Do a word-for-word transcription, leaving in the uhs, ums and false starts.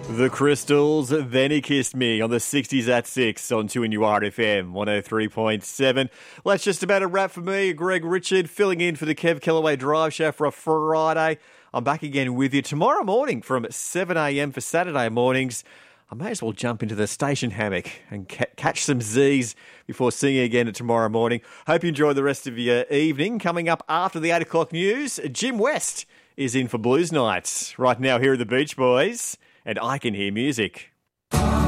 The Crystals, Then He Kissed Me on the sixties at six on two N U R F M one oh three point seven. Well, that's just about a wrap for me, Greg Richard, filling in for the Kev Kellaway Drive Show for a Friday. I'm back again with you tomorrow morning from seven a.m. for Saturday mornings. I may as well jump into the station hammock and ca- catch some Z's before seeing you again tomorrow morning. Hope you enjoy the rest of your evening. Coming up after the eight o'clock news, Jim West is in for Blues Nights. Right now, here are the Beach Boys, and I Can Hear Music.